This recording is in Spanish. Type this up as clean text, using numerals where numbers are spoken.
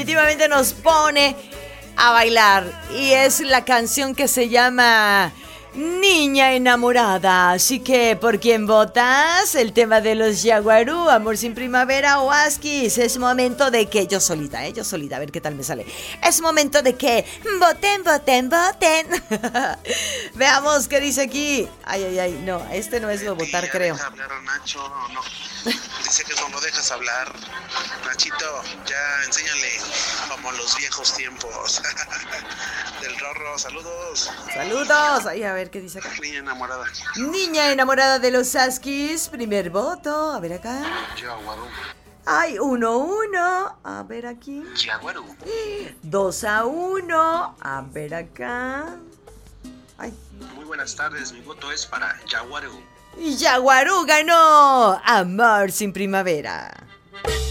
Definitivamente nos pone a bailar y es la canción que se llama Niña Enamorada. Así que, ¿por quién votas? El tema de los Yaguarú, Amor sin Primavera o Askis. Es momento de que yo solita, a ver qué tal me sale. Es momento de que voten. Veamos qué dice aquí. Ay, no, este no es lo votar, creo. Deja hablar a Nacho, no. Dice que no lo dejas hablar. Nachito, ya enséñale como los viejos tiempos. Del Rorro, saludos. Saludos. Ay, a ver qué dice acá. Niña enamorada. Niña enamorada de los Askis. Primer voto. A ver acá. Yaguarú. Ay, 1-1. A ver aquí. Yaguarú. 2-1. A ver acá. Ay. Muy buenas tardes, mi voto es para Yaguarú. Yaguarú ganó. Amor sin Primavera.